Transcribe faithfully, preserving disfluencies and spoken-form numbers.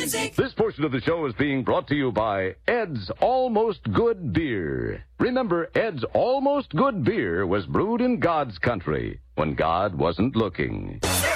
music. This portion of the show is being brought to you by Ed's Almost Good Beer. Remember, Ed's Almost Good Beer was brewed in God's country when God wasn't looking.